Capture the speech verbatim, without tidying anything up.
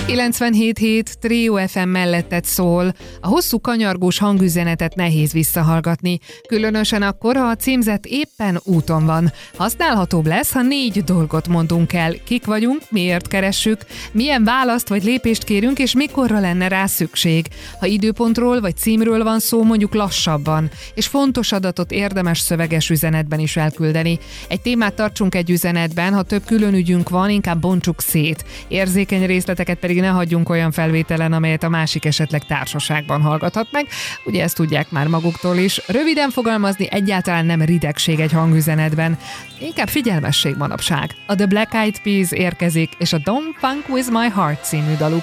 kilencvenhét hét Trio ef em melletted szól. A hosszú kanyargós hangüzenetet nehéz visszahallgatni, különösen akkor, ha a címzett éppen úton van. Használhatóbb lesz, ha négy dolgot mondunk el. Kik vagyunk, miért keressük, milyen választ vagy lépést kérünk, és mikorra lenne rá szükség. Ha időpontról vagy címről van szó, mondjuk lassabban, és fontos adatot érdemes szöveges üzenetben is elküldeni. Egy témát tartsunk egy üzenetben, ha több külön ügyünk van, inkább bontsuk szét. Érzékeny részleteket pedig ne hagyjunk olyan felvételen, amelyet a másik esetleg társaságban hallgathat meg. Ugye ezt tudják már maguktól is. Röviden fogalmazni egyáltalán nem ridegség egy hangüzenetben. Inkább figyelmesség manapság. A The Black Eyed Peas érkezik, és a Don't Funk With My Heart című daluk.